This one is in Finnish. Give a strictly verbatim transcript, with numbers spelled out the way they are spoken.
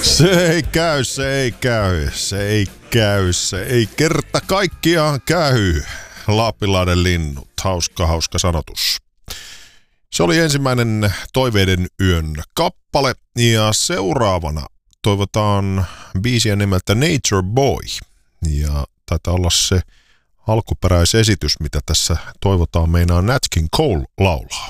Se ei käy, se ei käy, se ei käy, se ei kerta kaikkiaan käy. Lappilahden linnut, hauska, hauska sanotus. Se oli ensimmäinen Toiveiden yön kappale ja seuraavana toivotaan biisiä nimeltä Nature Boy. Ja taitaa olla se alkuperäisesitys, mitä tässä toivotaan meinaa Nat King Cole laulaa.